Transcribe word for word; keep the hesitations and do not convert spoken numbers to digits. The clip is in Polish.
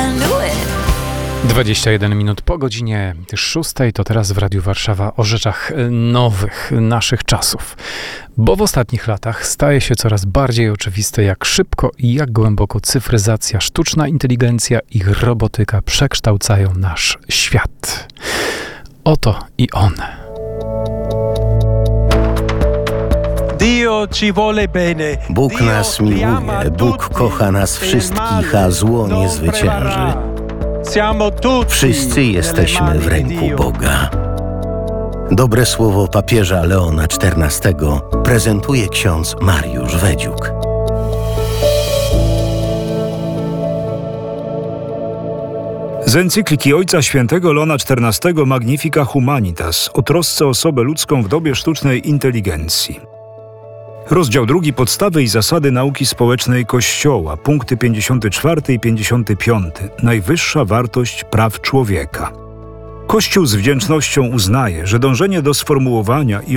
dwadzieścia jeden minut po godzinie szóstej, to teraz w Radiu Warszawa o rzeczach nowych, naszych czasów. Bo w ostatnich latach staje się coraz bardziej oczywiste, jak szybko i jak głęboko cyfryzacja, sztuczna inteligencja i robotyka przekształcają nasz świat. Oto i one. Bóg nas miłuje, Bóg kocha nas wszystkich, a zło nie zwycięży. Wszyscy jesteśmy w ręku Boga. Dobre słowo papieża Leona czternastego prezentuje ksiądz Mariusz Wedziuk. Z encykliki Ojca Świętego Leona czternastego Magnifica Humanitas o trosce o osobę ludzką w dobie sztucznej inteligencji. Rozdział drugi. Podstawy i zasady nauki społecznej Kościoła. Punkty pięćdziesiąty czwarty i pięćdziesiąty piąty. Najwyższa wartość praw człowieka. Kościół z wdzięcznością uznaje, że dążenie do sformułowania i